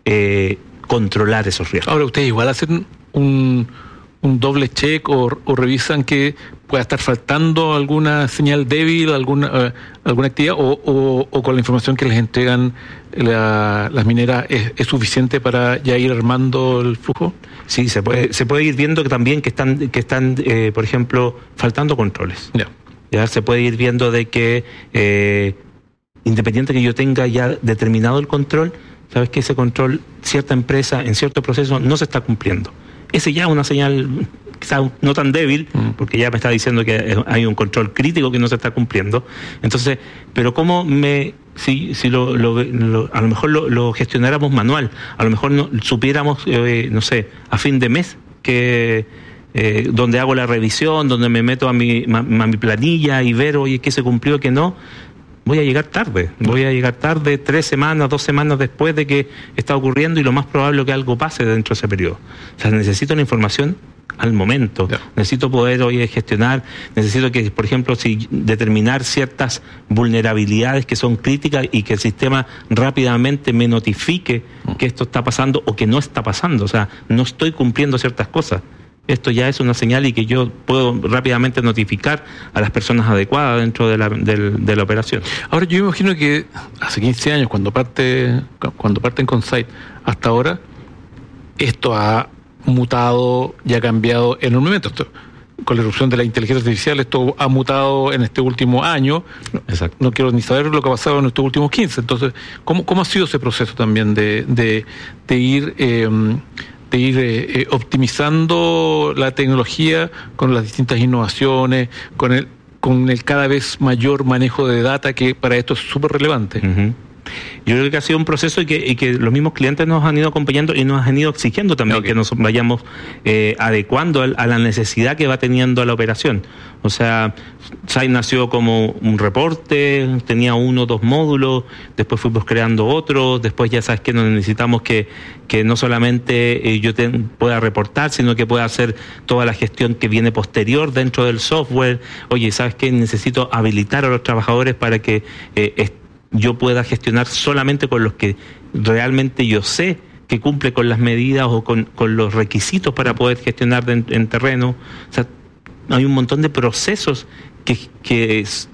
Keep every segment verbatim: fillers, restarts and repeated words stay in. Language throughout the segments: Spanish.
eh, controlar esos riesgos. Ahora, ustedes igual hacen un, un doble check o, o revisan que pueda estar faltando alguna señal débil, alguna uh, alguna actividad, o, o, o con la información que les entregan la, las mineras es, es suficiente para ya ir armando el flujo. Sí, se puede se puede ir viendo que también que están que están eh, por ejemplo faltando controles. Ya. Ya se puede ir viendo de que eh, independiente que yo tenga ya determinado el control, sabes que ese control, cierta empresa en cierto proceso no se está cumpliendo. Ese ya es una señal quizás no tan débil, porque ya me está diciendo que hay un control crítico que no se está cumpliendo. Entonces, pero cómo me, si, si lo, lo, lo a lo mejor lo, lo gestionáramos manual, a lo mejor no, supiéramos, eh, no sé, a fin de mes que eh, donde hago la revisión, donde me meto a mi, a, a mi planilla y ver, oye, qué se cumplió, qué no. Voy a llegar tarde, voy a llegar tarde tres semanas, dos semanas después de que está ocurriendo y lo más probable es que algo pase dentro de ese periodo. O sea, necesito la información al momento, yeah. necesito poder hoy gestionar, necesito que, por ejemplo, si determinar ciertas vulnerabilidades que son críticas y que el sistema rápidamente me notifique que esto está pasando o que no está pasando, o sea, no estoy cumpliendo ciertas cosas. Esto ya es una señal y que yo puedo rápidamente notificar a las personas adecuadas dentro de la, de, de la operación. Ahora, yo me imagino que hace quince años, cuando parte cuando parten con Site, hasta ahora, esto ha mutado y ha cambiado enormemente. Esto, con la irrupción de la inteligencia artificial, esto ha mutado en este último año. Exacto. No quiero ni saber lo que ha pasado en estos últimos quince. Entonces, ¿cómo, cómo ha sido ese proceso también de, de, de ir... Eh, de ir eh, optimizando la tecnología con las distintas innovaciones, con el con el cada vez mayor manejo de data, que para esto es súper relevante? Uh-huh. Yo creo que ha sido un proceso y que, y que los mismos clientes nos han ido acompañando y nos han ido exigiendo también okay. que nos vayamos eh, adecuando a, a la necesidad que va teniendo la operación. O sea, Site nació como un reporte, tenía uno o dos módulos, después fuimos creando otros, después ya sabes que no necesitamos que, que no solamente eh, yo te, pueda reportar, sino que pueda hacer toda la gestión que viene posterior dentro del software. Oye, ¿sabes qué? Necesito habilitar a los trabajadores para que eh, est- yo pueda gestionar solamente con los que realmente yo sé que cumple con las medidas o con, con los requisitos para poder gestionar de, en terreno. O sea, hay un montón de procesos que, que, es,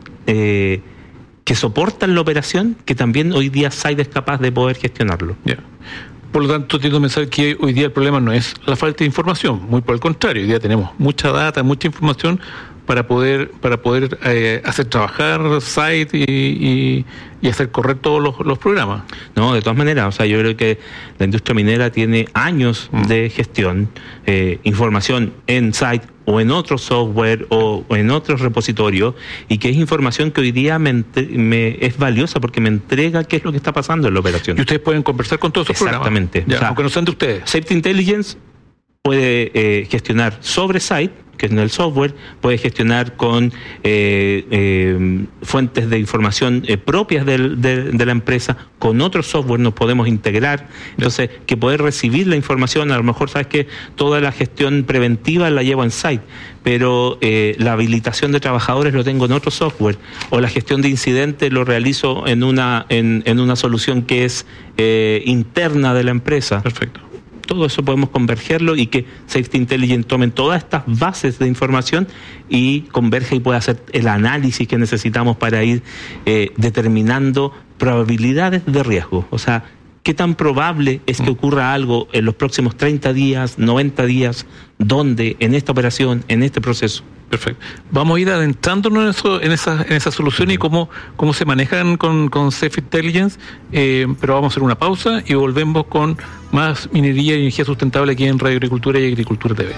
eh, que soportan la operación que también hoy día Site es capaz de poder gestionarlo. Yeah. Por lo tanto, tiendo a pensar que hoy día el problema no es la falta de información, muy por el contrario, hoy día tenemos mucha data, mucha información para poder para poder eh, hacer trabajar Site y, y, y hacer correr todos los, los programas. No, de todas maneras, o sea, yo creo que la industria minera tiene años mm. de gestión, eh, información en Site o en otro software o, o en otros repositorios, y que es información que hoy día me, entre, me es valiosa porque me entrega qué es lo que está pasando en la operación. Y ustedes pueden conversar con todos esos Exactamente. programas. Ya, o sea, aunque no sean de ustedes. Safety Intelligence puede eh, gestionar sobre Site, que es en el software, puede gestionar con eh, eh, fuentes de información eh, propias del, de, de la empresa, con otro software nos podemos integrar, entonces que poder recibir la información, a lo mejor sabes que toda la gestión preventiva la llevo en Site, pero eh, la habilitación de trabajadores lo tengo en otro software, o la gestión de incidentes lo realizo en una, en, en una solución que es eh, interna de la empresa. Perfecto. Todo eso podemos convergerlo y que Safety Intelligence tomen todas estas bases de información y converja y pueda hacer el análisis que necesitamos para ir eh, determinando probabilidades de riesgo. O sea, qué tan probable es que ocurra algo en los próximos treinta días, noventa días, donde en esta operación, en este proceso. Perfecto. Vamos a ir adentrándonos en, eso, en esa en esa solución y cómo, cómo se manejan con, con Safety Intelligence, eh, pero vamos a hacer una pausa y volvemos con más minería y energía sustentable aquí en Radio Agricultura y Agricultura T V.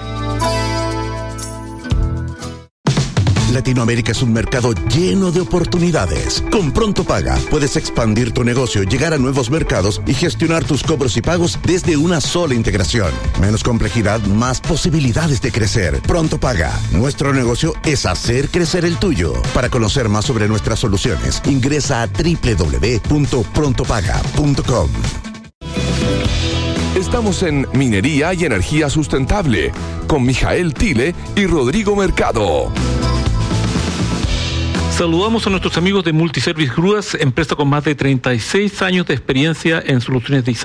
Latinoamérica es un mercado lleno de oportunidades. Con Pronto Paga puedes expandir tu negocio, llegar a nuevos mercados y gestionar tus cobros y pagos desde una sola integración. Menos complejidad, más posibilidades de crecer. Pronto Paga. Nuestro negocio es hacer crecer el tuyo. Para conocer más sobre nuestras soluciones, ingresa a doble u doble u doble u punto pronto paga punto com. Estamos en Minería y Energía Sustentable con Mijael Tile y Rodrigo Mercado. Saludamos a nuestros amigos de Multiservice Grúas, empresa con más de treinta y seis años de experiencia en soluciones de